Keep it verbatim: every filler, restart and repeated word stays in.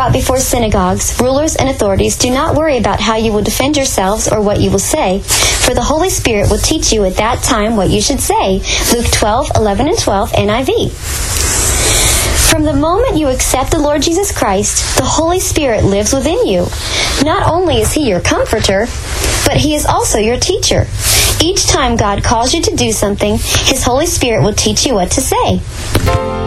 brought before synagogues, rulers, and authorities, do not worry about how you will defend yourselves or what you will say, for the Holy Spirit will teach you at that time what you should say. Luke twelve, eleven and twelve, N I V. From the moment you accept the Lord Jesus Christ, the Holy Spirit lives within you. Not only is He your comforter, but He is also your teacher. Each time God calls you to do something, His Holy Spirit will teach you what to say.